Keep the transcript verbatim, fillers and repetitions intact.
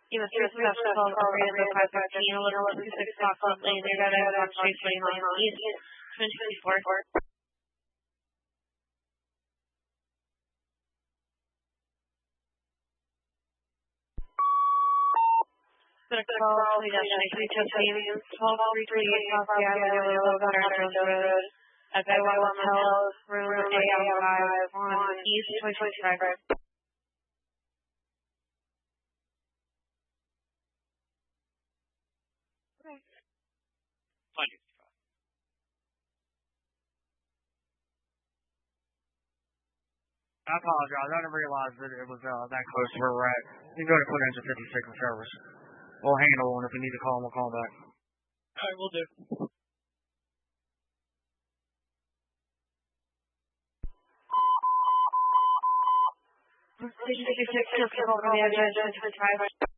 You must request a call operated by five fifteen, eleven sixty-six Foxwood Lane, near Nevada, Fox Street, twenty-nine East, twin sixty-four. Gonna call three dash three testing, twelve three twenty-eight South the Avenue, Logo, Jones Road, at Bedwell Motel, room A M five, on East twenty twenty-five. I apologize. I didn't realize that it was uh, that close to where we're at. You can go to put into fifty-six in service. We'll handle it. If you need to call them, we'll call back. All right, we'll do. sixty-six, call from the address, twenty-five.